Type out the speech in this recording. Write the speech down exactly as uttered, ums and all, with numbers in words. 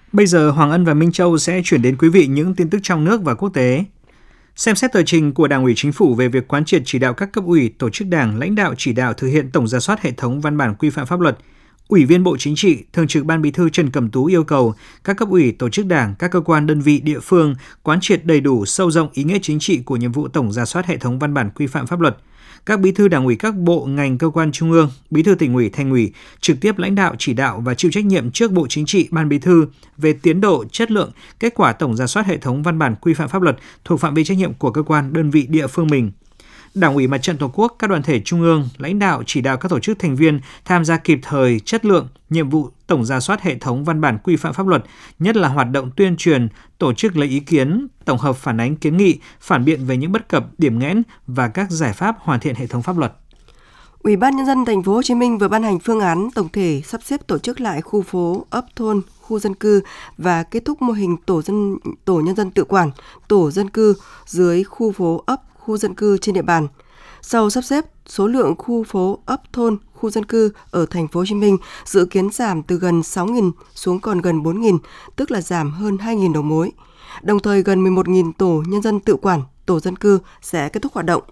Bây giờ Hoàng Ân và Minh Châu sẽ chuyển đến quý vị những tin tức trong nước và quốc tế. Xem xét tờ trình của Đảng ủy Chính phủ về việc quán triệt chỉ đạo các cấp ủy, tổ chức Đảng, lãnh đạo chỉ đạo thực hiện tổng rà soát hệ thống văn bản quy phạm pháp luật. Ủy viên Bộ Chính trị, Thường trực Ban Bí thư Trần Cẩm Tú yêu cầu các cấp ủy, tổ chức Đảng, các cơ quan đơn vị địa phương quán triệt đầy đủ sâu rộng ý nghĩa chính trị của nhiệm vụ tổng rà soát hệ thống văn bản quy phạm pháp luật. Các bí thư Đảng ủy các bộ, ngành, cơ quan trung ương, bí thư Tỉnh ủy, Thành ủy trực tiếp lãnh đạo, chỉ đạo và chịu trách nhiệm trước Bộ Chính trị, Ban Bí thư về tiến độ, chất lượng, kết quả tổng rà soát hệ thống văn bản quy phạm pháp luật thuộc phạm vi trách nhiệm của cơ quan, đơn vị địa phương mình. Đảng ủy Mặt trận Tổ quốc, các đoàn thể trung ương, lãnh đạo chỉ đạo các tổ chức thành viên tham gia kịp thời, chất lượng nhiệm vụ tổng rà soát hệ thống văn bản quy phạm pháp luật, nhất là hoạt động tuyên truyền, tổ chức lấy ý kiến, tổng hợp phản ánh kiến nghị, phản biện về những bất cập, điểm nghẽn và các giải pháp hoàn thiện hệ thống pháp luật. Ủy ban Nhân dân Thành phố Hồ Chí Minh vừa ban hành phương án tổng thể sắp xếp tổ chức lại khu phố, ấp, thôn, khu dân cư và kết thúc mô hình tổ dân tổ nhân dân tự quản, tổ dân cư dưới khu phố, ấp, khu dân cư trên địa bàn. Sau sắp xếp, số lượng khu phố, ấp, thôn, khu dân cư ở Thành phố Hồ Chí Minh dự kiến giảm từ gần sáu nghìn xuống còn gần bốn nghìn, tức là giảm hơn hai nghìn đầu mối. Đồng thời gần mười một nghìn tổ nhân dân tự quản, tổ dân cư sẽ kết thúc hoạt động.